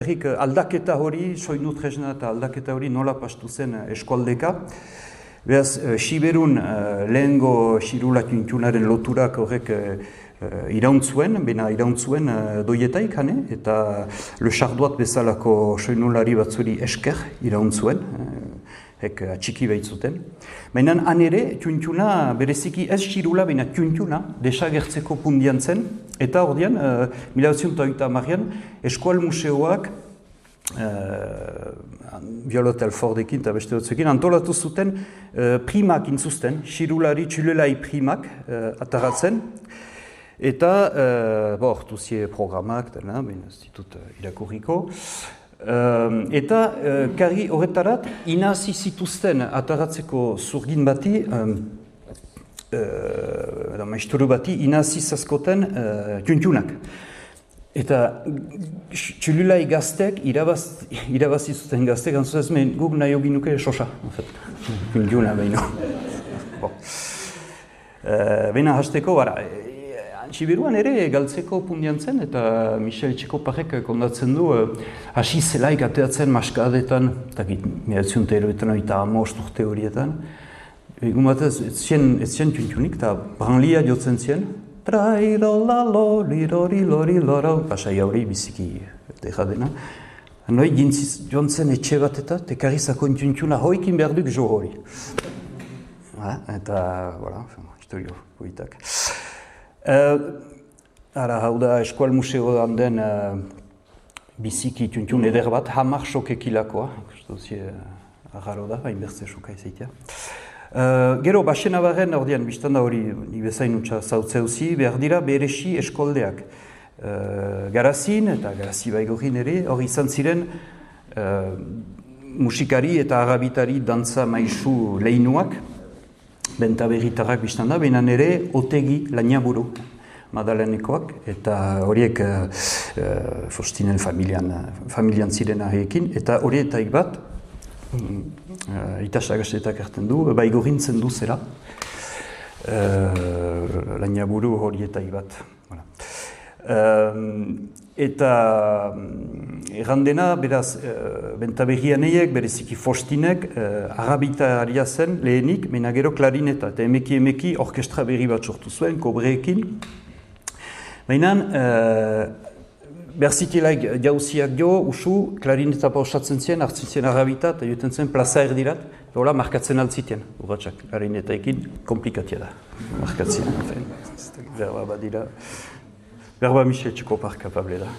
Aldaketa hori, soinu tresna eta aldaketa hori nola pastu zen eskualdeka. Beraz, Siberun lehengo xirula tuntunaren loturak horrek irauntzuen, bena irauntzuen doietaik, eta Le Chardoat bezalako soinulari batzuri esker irauntzuen, atxiki behitzuten. Baina han ere, tuntuna bereziki ez xirula, baina tuntuna desagertzeko pundian zen, eta ordean, 1980an, Eskual Museoak Violeta Alfordekin eta beste batzuekin antolatu zuten primak intzuzten, xirulari txulelai primak ataratzen, eta ortuzie programak, ez ditut irakurriko, eta karri horretarat inazi zituzten ataratzeko zurgin bati, maisturu bati inazi zazkoten tuntunak. Eta txululai gaztek, irabazi zuten gaztek, gantzuz ez guk nahi hoginuke sosa, tuntuna behino. Baina hasteko, Siberuan ere galtzeko pundian zen, eta Michel Txekoparek kondatzen du, hasi zelaik ateatzen maskadetan, eta miratzen teroetan eta urte horietan. Egun bat ez zien tuntunik, eta branlia jotzen zien, trailolalo, lirori-lori-loro, pasai hori biziki dejadena. Noi gintziz joan zen etxe bat eta tekarrizako tuntuna hoikin behar duk jo hori. Eta, historio poitak. Hau da Eskual Museoan den biziki tuntun eder bat, 10 sokekilakoa, agarro da, hainbertze soka izaitea. Gero, Baxena Barren ordean, biztanda hori bezain utxa zautzeuzi, behar dira beresi eskoldeak. Garazin eta Garazi Baigorin ere, hori izan ziren musikari eta arabitari dantza maisu lehinuak, Bentaberritarrak biztanda, behinan ere Otegi Lainaburu Madalenekoak, eta horiek Faustinen familian ziren ahiekin, eta horietaik bat, itasagasetak erten du, Baigorin zendu zera, Lainaburu horietaik bat. Eta errandena, beraz, Bentaberrianeiek, bereziki Faustinek, arabitaria zen lehenik, mena gero klarineta, eta emeki orkestra berri bat sortu zuen, kobreekin. Baina, berzitielaik jauziak jo, usu, klarineta pausatzen zien, hartzen zien arabita, eta joten zen plaza erdirat, hola, markatzen altziten, urratxak, klarinetaekin, komplikatia da, markatzen, berba badira. Berba Michel Txekopar kapable da.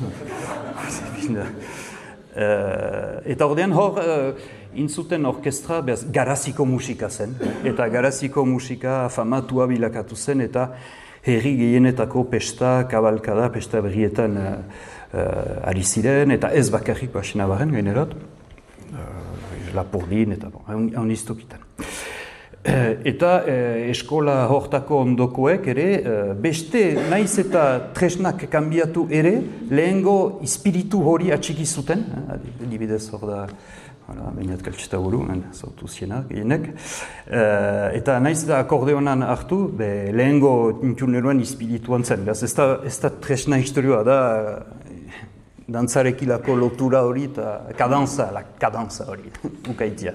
Eta ordean hor, intzuten orkestra Garaziko musika zen. Eta Garaziko musika famatua bilakatu zen, eta herri gehienetako pesta, kabalkada, pesta berrietan ari ziren, eta ez bakarrik Baxena Barren gainerat. Lapurdin, eta haun iztokitan. Eta eskola hortako ondokoek ere, beste naiz eta tresnak kanbiatu ere, lehengo espiritu hori atxiki zuten, adibidez hor da, bainat kaltseta buru, zautu zienak, gehienek, eta naiz eta akordeonan hartu, lehengo tuntuneroan espirituan zen, ez da tresna historioa da, dantzarekilako lotura hori eta kadanza hori, ukaitia.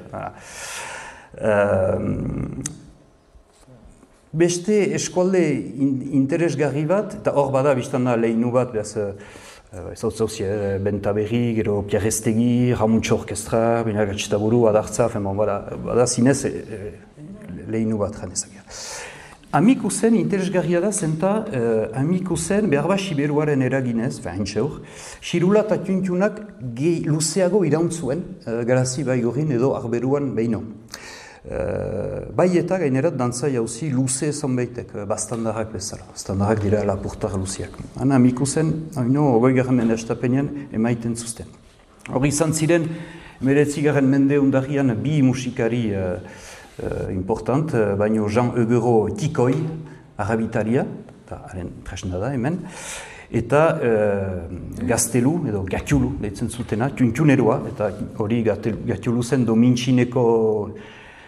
Beste eskualde interesgarri bat, eta hor bada biztanda lehinu bat, zauzi Bentaberri, gero Pierre Estegi, Ramuntxo Orkestra, Benagatxitaburu, Adartza, bada zinez lehinu bat janezak. Amikuzen interesgarria da zenta, amikuzen behar bat Siberuaren eraginez, haintxeur, xirula eta tuntunak luzeago irauntzuen, Garazi Baigorin edo Arberuan behino. Bai eta gainerat dantza jauzi luze zonbeitek, bastandarrak bezala. Bastandarrak dira lapurtar luziak. Hana amikuzen, ogoi estapenean emaiten zuzten. Hori izan ziren, 19. mende undarrian bi musikari important, baino Jean Eugero Tikoi, arabitaria, eta haren tresna da hemen, eta gaztelu, edo gatiulu, deitzen zutena, tuntuneroa, eta hori gatiulu zen domintxineko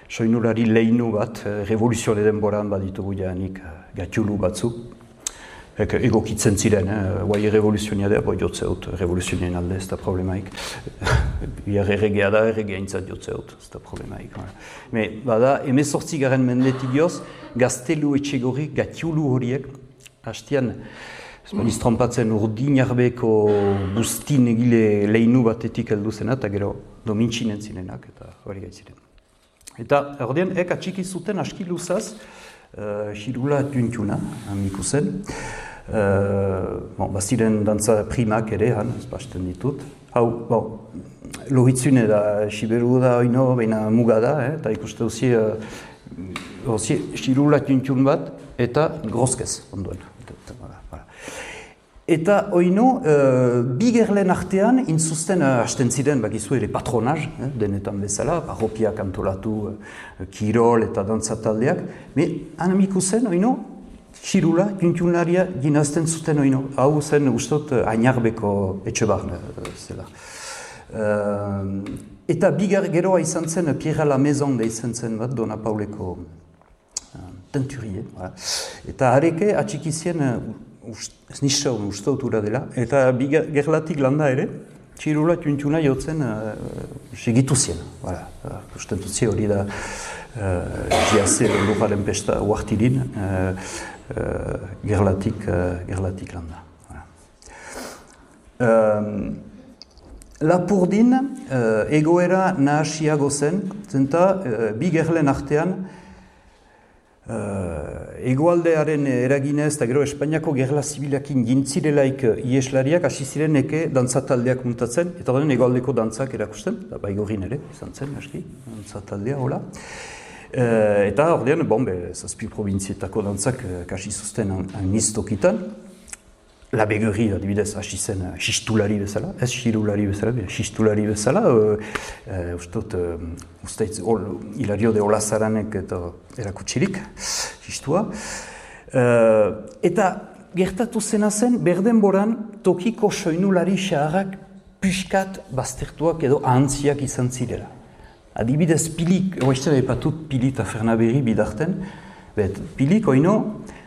soinulari lehinu bat, revoluzioa denboran baditugu jaanik gatiulu batzu. egokitzen ziren, guai revoluzionia da, jotzeut, revoluzionien alde, ez da problemaik. Biar erregea da, erregea intzat jotzeut, ez da problemaik. Bada, 18. mendetik joz, Gaztelu Etxegorri, gatiulu horiek, hastian, ez badiz trompatzen Urdinarbeko bustin egile leinu batetik heldu zena, eta gero domintxinen zirenak, eta hori gaitziren. Eta ordean, atxiki zuten aski luzaz, xirula tuntuna, amiku zen. Baziren dantza primak ere, ez basten ditut. Hau, lohitzune da, siberu da, oino, baina muga da, eta ikuste xirula tuntun bat, eta grozkez, ondoen. Eta oino, bi gerlen artean, inzuzten hasten ziren, bakizu ere patronaz, denetan bezala, parropiak antolatu, kirol eta dantzataldeak, han amiku zen, oino, xirula, tuntunaria, ginazten zuten oino. Hau zen, ustot, Ainarbeko etxe barne zela. Eta bi geroa izan zen, Pierre la Maison da izan zen bat, Dona Pauleko tenturie. Eta hareke atxikizien, ez nixau ustautura dela, eta bi gerlatik landa ere, txirula tuntuna jotzen segitu zien. Ustentutzi hori da jiaze lujaren pesta uartirin gerlatik landa. Lapurdin egoera nahasiago zen, zenta bi gerlen artean egoaldearen eraginez eta gero Espainiako gerla zibilakin gintzirelaik ieslariak hasi zireneke dantzataldeak muntatzen, eta horren egoaldeko dantzak erakusten, eta Baigorin ere izan zen, aski, dantzataldea, hola. Eta ordean, zazpi probintzietako dantzak kasi zuzten anistokitan. La Beguerri, adibidez, hasi zen xistulari bezala, ez xirulari bezala, xistulari bezala, usteitz, Hilario de Olazaranek eta erakutsirik, xistua. Eta gertatu zena zen, berdenboran tokiko soinulari xaharrak pixkat baztertuak edo ahantziak izan zirela. Adibidez, Pilik, oizten epatut Pili eta Fernaberri bidarten, Pilik, oino,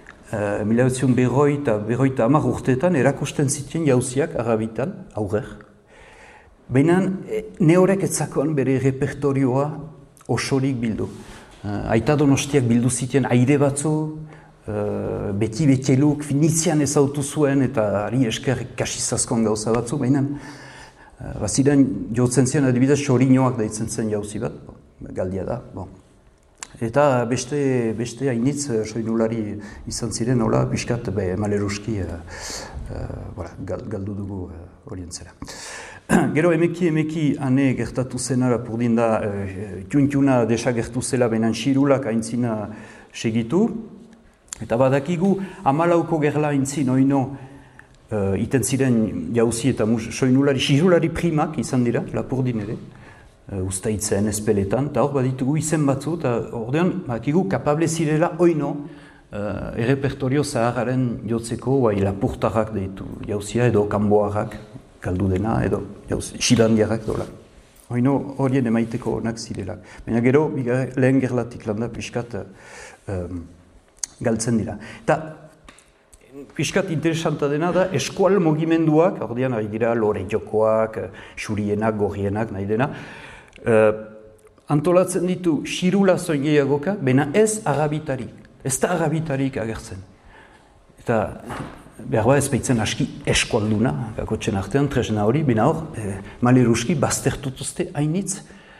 1950 urteetan erakusten zituen jauziak Arabitan, aurrer. Baina ne horrek etzakoan bere repertorioa osorik bildu. Aita Donostiak bildu zituen aire batzu, beti beteluk finizian ezautu zuen eta ari esker kasizazkoan gauza batzu, baina baziren jotzen ziren adibidez xorinoak daitzen zen jauzi bat, galdia da. Eta beste hainitz soinulari izan ziren, hola, pixkat, maleruski galdu dugu orientzera. Gero emeki ane gertatu zena Lapurdin da, tuntuna desagertu zela benan xirulak aintzina segitu. Eta badakigu, 14ko gerla aintzin oino iten ziren jauzi eta soinulari, xirulari primak izan dira, Lapurdin ere. Uztaitzen, espeletan, eta hor baditugu izen batzu, eta ordean, badakigu, kapable zirela oino errepertorio zahararen jotzeko, lapurtarrak deitu jauzia, edo kanboarrak, galdu dena, edo xilandiarrak dola. Oino horien emaiteko onak zirela. Baina gero, lehen gerlatik landa pixkat galtzen dira. Eta pixkat interesanta dena da, eskual mugimenduak, ordean ari dira lore jokoak, xurienak, gorrienak, nahi dena, antolatzen ditu xirula zoingeagoka, baina ez arabitarik. Ez da arabitarik agertzen. Eta behar ez baitzen aski eskualduna, kakotxen artean, tresna hori, baina hor, maleruski baztertutuzte hainitz,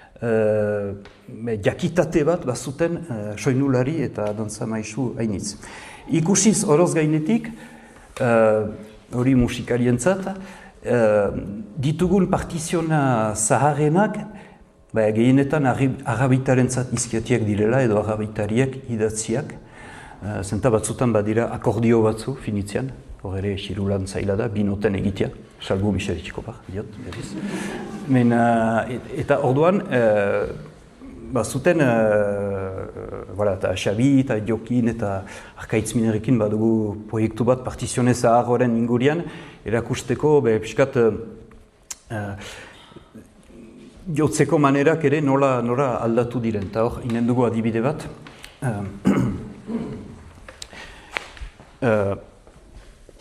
jakitate bat bazuten soinulari eta dantza maisu hainitz. Ikusiz horoz gainetik, hori musikarientzat, ditugun partiziona zaharrenak, gehienetan arabitarentzat izkiatiak direla edo arabitariak idatziak. Zenta batzutan badira akordio batzu finitzean, hor ere xirulan zaila da, binoten egitea, salbu miseritxiko par, diot, berriz. Eta orduan, bazuten, eta Xabi eta Jokin eta Arkaitz Minerekin badugu proiektu bat partizione zahar horren ingurian, erakusteko, piskat, jotzeko manerak ere nola aldatu diren. Eta hor, inen dugu adibide bat.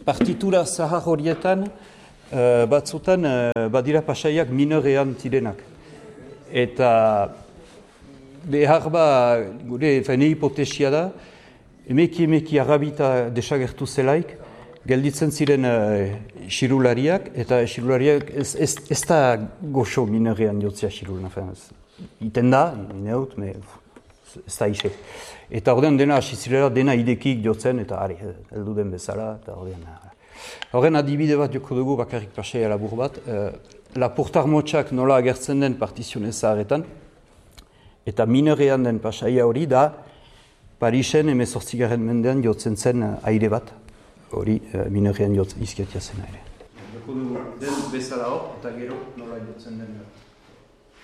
partitura zahar horietan, batzutan badira pasaiak minorean zirenak. Eta behar gure hipotesia da, emeki arrabita desagertu zelaik, gelditzen ziren xirulariak, eta xirulariak ez da goxo minorean jotzea xirula. Iten da, ineut, ez da ise. Eta ordean dena hasi zirela, dena idekik jotzen, eta heldu den bezala, eta horren adibide bat joko dugu bakarrik pasaia labur bat. Lapurtar motxak nola agertzen den partizionez zaharretan, eta minorean den pasaia hori da, Parisen 18. mendean jotzen zen aire bat, hori minorean izkiatia zen aire. Joko dugu den bezala hor, eta gero nola jotzen den.